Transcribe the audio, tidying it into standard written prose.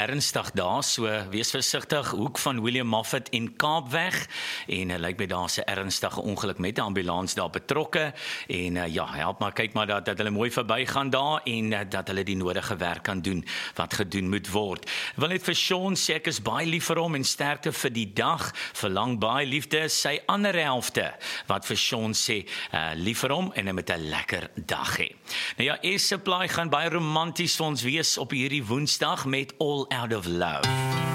ernstig daar, so wees versigtig, hoek van William Moffat en Kaapweg, en lyk my daar's 'n ernstige ongeluk met 'n ambulans daar betrokke, en help maar, kyk maar dat hulle mooi verbygaan daar, en dat hulle die nodige werk kan doen, wat gedoen moet word. Ek wil net vir Sean sê, ek is baie lief vir hom, en sterkte vir die dag, verlang baie liefde, sy ander helfte, wat vir Sean sê, lief vir hom, en hy moet 'n lekker dag hê. Nou ja, Air Supply gaan baie romanties vir ons wees op hierdie Woensdag met All Out of Love.